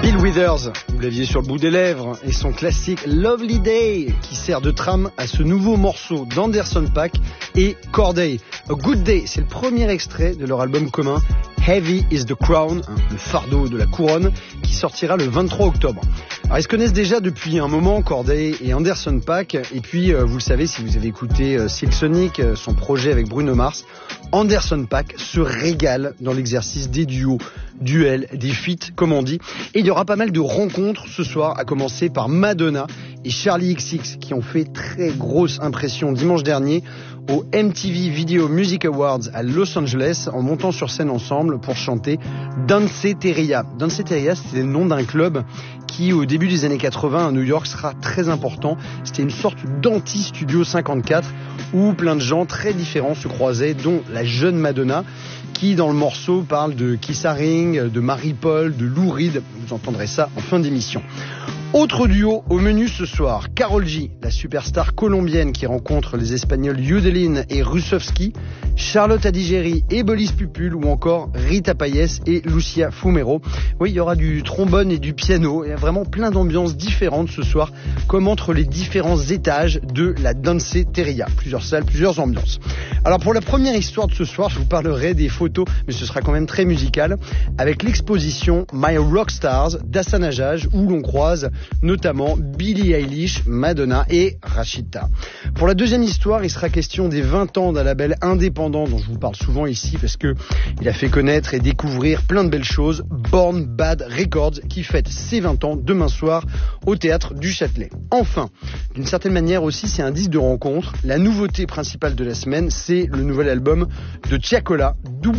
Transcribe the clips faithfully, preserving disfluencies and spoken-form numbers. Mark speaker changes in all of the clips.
Speaker 1: Bill Withers, vous l'aviez sur le bout des lèvres, et son classique Lovely Day qui sert de trame à ce nouveau morceau d'Anderson .Paak et Corday. A Good Day, c'est le premier extrait de leur album commun Heavy is the Crown, hein, le fardeau de la couronne, qui sortira le vingt-trois octobre. Alors ils se connaissent déjà depuis un moment, Corday et Anderson .Paak, et puis euh, vous le savez si vous avez écouté euh, Silk Sonic, euh, son projet avec Bruno Mars, Anderson .Paak se régale dans l'exercice des duos, duels, des feats comme on dit, et il y aura pas mal de rencontres ce soir, à commencer par Madonna et Charli X C X qui ont fait très grosse impression dimanche dernier au M T V Video Music Awards à Los Angeles en montant sur scène ensemble pour chanter Danceteria. Danceteria, c'était le nom d'un club qui au début des années quatre-vingts à New York sera très important. C'était une sorte d'anti-studio cinquante-quatre où plein de gens très différents se croisaient, dont la jeune Madonna qui dans le morceau parle de Keith Haring, de Marie-Paul, de Lou Reed. Vous entendrez ça en fin d'émission. Autre duo au menu ce soir, Karol G, la superstar colombienne qui rencontre les Espagnols Yudelin et Russovski, Charlotte Adigéry et Bolis Pupul, ou encore Rita Payés et Lucia Fumero. Oui, il y aura du trombone et du piano, il y a vraiment plein d'ambiances différentes ce soir, comme entre les différents étages de la Danceteria. Plusieurs salles, plusieurs ambiances. Alors pour la première histoire de ce soir, je vous parlerai des photos, mais ce sera quand même très musical, avec l'exposition My Rockstars d'Hassan Hajjaj, où l'on croise notamment Billie Eilish, Madonna et Rachida. Pour la deuxième histoire, il sera question des vingt ans d'un label indépendant dont je vous parle souvent ici parce que il a fait connaître et découvrir plein de belles choses, Born Bad Records, qui fête ses vingt ans demain soir au Théâtre du Châtelet. Enfin, d'une certaine manière aussi, c'est un disque de rencontre. La nouveauté principale de la semaine, c'est le nouvel album de Tiakola,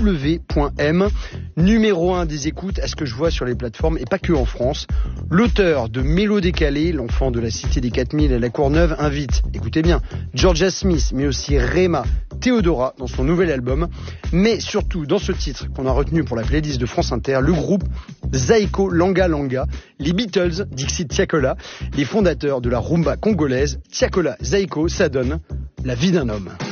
Speaker 1: W M, numéro un des écoutes à ce que je vois sur les plateformes et pas que en France. L'auteur de Mélo décalé, l'enfant de la cité des quatre mille à la Courneuve, invite, écoutez bien, Georgia Smith, mais aussi Rema, Theodora dans son nouvel album, mais surtout dans ce titre qu'on a retenu pour la playlist de France Inter, le groupe Zaiko Langa Langa, les Beatles, Dixit Tiakola, les fondateurs de la rumba congolaise, Tiakola Zaiko, ça donne la vie d'un homme.